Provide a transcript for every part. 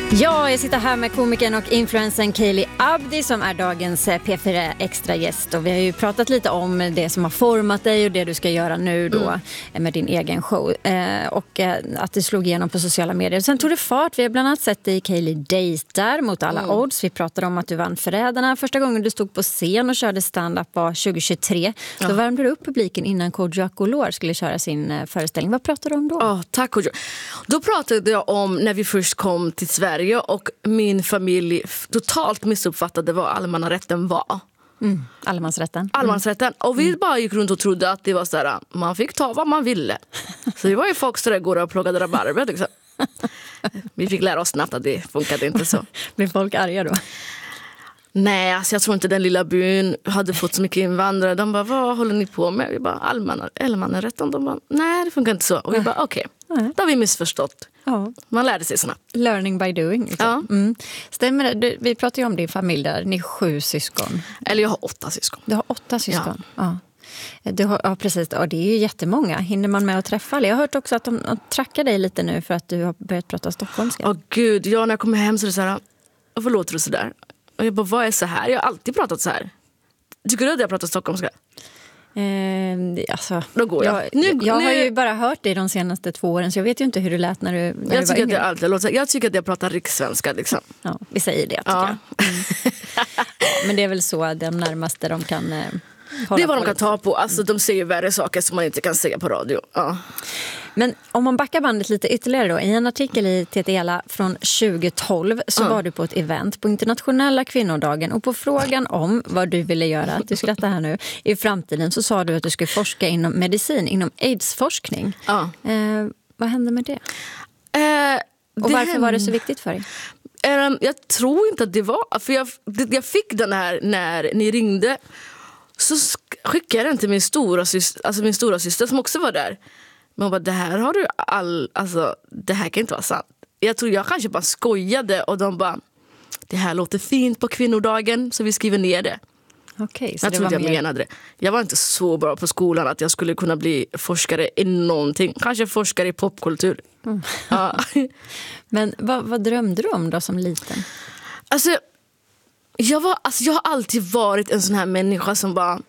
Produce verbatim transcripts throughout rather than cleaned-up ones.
Ja, jag sitter här med komikern och influencern Kaeli Abdi som är dagens P fyra Extra gäst. Och vi har ju pratat lite om det som har format dig och det du ska göra nu då mm. med din egen show. Eh, och eh, att det slog igenom på sociala medier. Sen tog det fart. Vi har bland annat sett dig i Kaeli dejtar mot alla mm. odds. Vi pratade om att du vann Förrädarna. Första gången du stod på scen och körde stand-up var tjugohundratjugotre. Ja. Då värmde du upp publiken innan Kodjo Akolor skulle köra sin eh, föreställning. Vad pratade du om då? Oh, tack Kodjo. Då pratade jag om när vi först kom till Sverige och min familj totalt missuppfattade vad allemansrätten var. Mm, allemansrätten. Allemansrätten. Mm. Och vi bara gick runt och trodde att det var så där, man fick ta vad man ville. Så det var ju folk som går och plockade rabarber. Liksom. Vi fick lära oss snabbt att det funkade inte så. Blir folk arga då? Nej, alltså jag tror inte den lilla byn hade fått så mycket invandrare. De bara, vad håller ni på med? Vi bara, allemansrätten. De bara, nej det funkar inte så. Och vi bara, okej, okay. Då har vi missförstått. Ja. Man lärde sig snabbt. Learning by doing. Liksom. Ja. Mm. Stämmer det? Du, vi pratade ju om din familj där. Ni är sju syskon. Eller jag har åtta syskon. Du har åtta syskon? Ja. Ja. Du har, ja, precis. Ja, det är ju jättemånga. Hinner man med att träffa alla? Jag har hört också att de, de trackar dig lite nu för att du har börjat prata stockholmska. Åh gud, ja, när jag kommer hem så är det så här, varför låter du så där? Och jag bara, vad är så här? Jag har alltid pratat så här. Tycker du att jag pratar stockholmska? Eh, alltså, Då går jag. Jag, nu, jag nu. har ju bara hört dig de senaste två åren så jag vet ju inte hur du lät när du, när jag du var tycker yngre. Att jag, alltid låter, jag tycker att jag pratar rikssvenska liksom. Ja, vi säger det tycker ja. jag. Mm. Men det är väl så de närmaste de kan eh, hålla det är vad på de kan lite. ta på. Alltså, de säger värre saker som man inte kan säga på radio. Ja. Men om man backar bandet lite ytterligare då. I en artikel i T T Ela från tjugohundratolv så mm. var du på ett event på internationella kvinnodagen. Och på frågan om vad du ville göra, du skrattar här nu, i framtiden så sa du att du skulle forska inom medicin, inom aidsforskning. Ja. Eh, vad hände med det? Eh, Och det varför hände... var det så viktigt för dig? Eh, jag tror inte att det var... För jag, det, jag fick den här när ni ringde. Så skickade jag den till min stora syster, alltså min stora syster som också var där. Men hon bara, det här har du all... Alltså, det här kan inte vara sant. Jag tror jag kanske bara skojade och de bara, det här låter fint på kvinnodagen så vi skriver ner det. Okej, så jag det trodde var jag mer... menade det. Jag var inte så bra på skolan att jag skulle kunna bli forskare i någonting. Kanske forskare i popkultur. Mm. Ja. Men vad, vad drömde du om då som liten? Alltså jag, var, alltså, jag har alltid varit en sån här människa som bara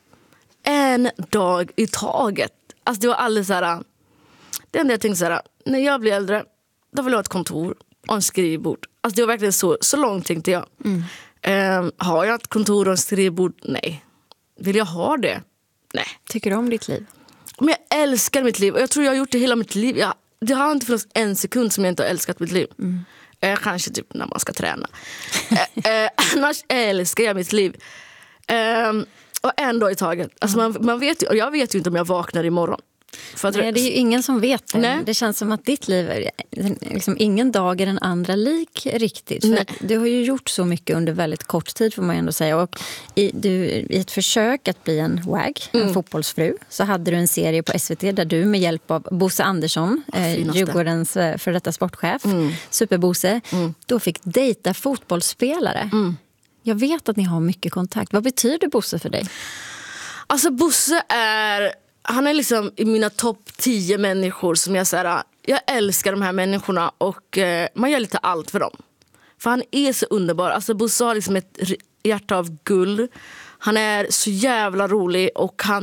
en dag i taget. Alltså det var aldrig så här. Det enda jag tänkte så här, när jag blir äldre då vill jag ha ett kontor och en skrivbord. Alltså det var verkligen så, så långt tänkte jag. Mm. Um, har jag ett kontor och en skrivbord? Nej. Vill jag ha det? Nej. Tycker du om ditt liv? Men jag älskar mitt liv och jag tror jag har gjort det hela mitt liv. Jag, det har inte funnits en sekund som jag inte har älskat mitt liv. Mm. Uh, kanske typ när man ska träna. uh, uh, annars älskar jag mitt liv. Um, och en dag i taget. Alltså man, man vet ju, och jag vet ju inte om jag vaknar imorgon. För att Nej, det är ju ingen som vet det. Nej. Det känns som att ditt liv är liksom ingen dag är den andra lik riktigt. För du har ju gjort så mycket under väldigt kort tid får man ändå säga. Och i, du, i ett försök att bli en wag, en mm. fotbollsfru, så hade du en serie på S V T där du med hjälp av Bosse Andersson, eh, Djurgårdens eh, för detta sportchef, mm. Superbosse, mm. då fick dejta fotbollsspelare. Mm. Jag vet att ni har mycket kontakt. Vad betyder Bosse för dig? Alltså Bosse är... Han är liksom i mina topp tio människor som jag säger, jag älskar de här människorna och eh, man gör lite allt för dem. För han är så underbar. Alltså Bosse har liksom ett hjärta av guld. Han är så jävla rolig och han...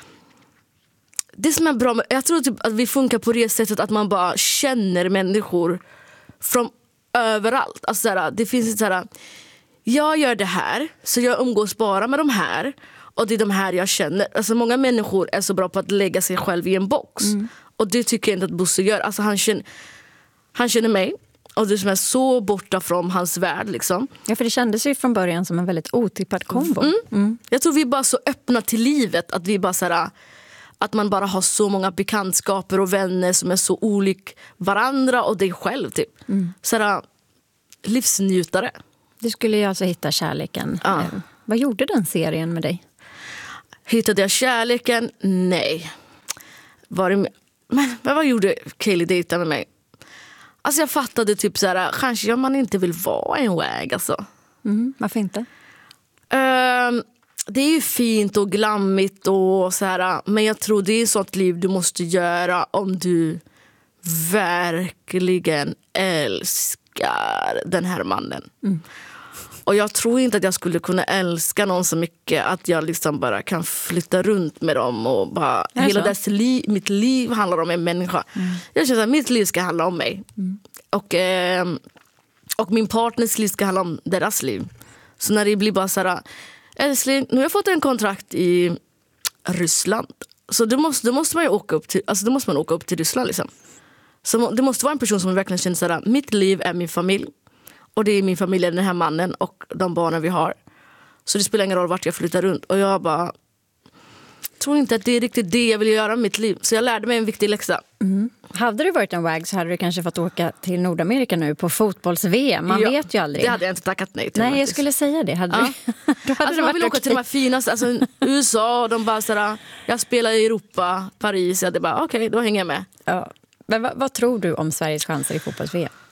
Det som är bra med... Jag tror typ att vi funkar på det sättet att man bara känner människor från överallt. Alltså såhär, det finns så här. Jag gör det här så jag umgås bara med de här. Och det är de här jag känner. Alltså många människor är så bra på att lägga sig själv i en box. Mm. Och det tycker jag inte att Bosse gör. Alltså han känner, han känner mig. Och det som är så borta från hans värld liksom. Ja, för det kändes ju från början som en väldigt otippad kombo. Mm. Mm. Jag tror vi är bara så öppna till livet. Att vi bara så här, att man bara har så många bekantskaper och vänner som är så olik varandra och dig själv typ. Mm. Så här, livsnjutare. Du skulle ju alltså hitta kärleken. Ja. Eh, vad gjorde den serien med dig? Hittade jag kärleken? Nej. Var det med... Men vad gjorde Kaeli dejta med mig? Alltså jag fattade typ så här, kanske man inte vill vara en wag alltså. Mm, varför inte? Um, det är ju fint och glammigt och så här, men jag tror det är sånt liv du måste göra om du verkligen älskar älskar den här mannen. Mm. Och jag tror inte att jag skulle kunna älska någon så mycket att jag liksom bara kan flytta runt med dem och bara hela dess liv, mitt liv handlar om en människa. Mm. Jag känner att mitt liv ska handla om mig. Mm. Och, eh, och min partners liv ska handla om deras liv. Så när det blir bara så här, älskling, nu har jag fått en kontrakt i Ryssland. Så då måste, då måste man ju åka upp till, alltså då måste man åka upp till Ryssland liksom. Så det måste vara en person som verkligen känner så här, mitt liv är min familj. Och det är min familj, den här mannen och de barnen vi har. Så det spelar ingen roll vart jag flyttar runt. Och jag bara tror inte att det är riktigt det jag vill göra med mitt liv. Så jag lärde mig en viktig läxa. Mm. Hade du varit en wag så hade du kanske fått åka till Nordamerika nu på fotbolls-V M. Man ja, vet ju aldrig. Det hade jag inte tackat nej till. Nej, faktiskt. Jag skulle säga det. Hade ja. du? Då hade alltså, det man vill varit åka till de här finaste, alltså U S A och de bara sådär, jag spelar i Europa, Paris. Jag bara, okej, okay, då hänger jag med. Ja. Men vad, vad tror du om Sveriges chanser i fotbolls-V M?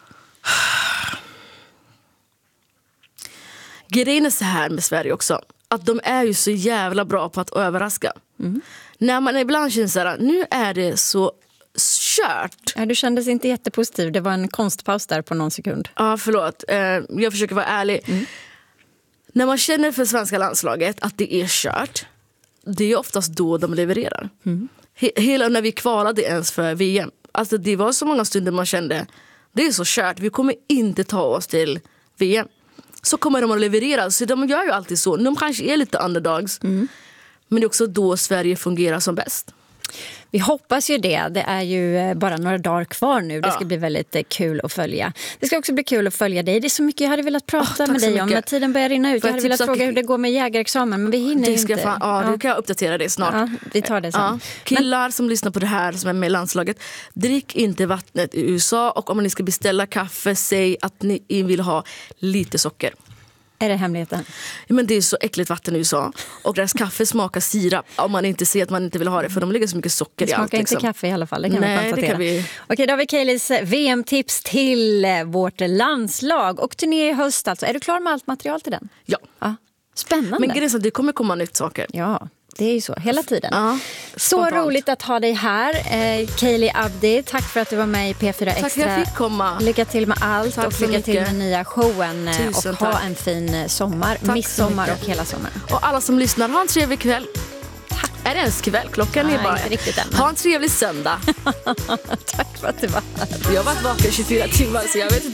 Grejen är så här med Sverige också. Att de är ju så jävla bra på att överraska. Mm. När man ibland känner så här, nu är det så kört. Ja, du kändes inte jättepositiv. Det var en konstpaus där på någon sekund. Ja, förlåt. Jag försöker vara ärlig. Mm. När man känner för svenska landslaget att det är kört, det är oftast då de levererar. Mm. Hela när vi kvalade ens för V M. Alltså det var så många stunder man kände, det är så kört. Vi kommer inte ta oss till V M. Så kommer de att leverera. Så de gör ju alltid så. De kanske är lite underdogs. Mm. Men det är också då Sverige fungerar som bäst. Vi hoppas ju det. Det är ju bara några dagar kvar nu. Det ja. ska bli väldigt kul att följa. Det ska också bli kul att följa dig. Det är så mycket jag hade velat prata oh, med dig om. När tiden börjar rinna ut. Jag hade velat fråga hur det går med jägarexamen. Men vi hinner det ska inte. Fan, ja, ja. Du kan jag uppdatera det snart. Ja, vi tar det sen. Ja. Killar men... som lyssnar på det här som är med i landslaget. Drick inte vattnet i U S A. Och om ni ska beställa kaffe, säg att ni vill ha lite socker. Är det hemligheten? Ja, men det är så äckligt vatten i U S A. Och deras kaffe smakar sirap. Om man inte ser att man inte vill ha det. För de lägger så mycket socker i allt. Det smakar inte liksom. Kaffe i alla fall. Det kan Nej, vi konstatera. Det kan vi... Okej, då har vi Kaylees V M-tips till vårt landslag. Och turné i höst alltså. Är du klar med allt material till den? Ja. ja. Spännande. Men grejen är att det kommer komma nytt saker. Ja. Det är ju så, hela tiden. Ja, så roligt att ha dig här. Eh, Kaylee Abdi, tack för att du var med i P fyra Extra. Tack för att jag fick komma. Lycka till med allt tack och lycka mycket. till med nya showen. Tusen och tack. ha en fin sommar, tack midsommar och hela sommaren. Och alla som lyssnar, ha en trevlig kväll. Tack. Är det ens kväll? Klockan Nej, är bara... inte riktigt än. Ha en trevlig söndag. Tack för att du var här. Jag har varit vaken tjugofyra timmar så jag vet inte.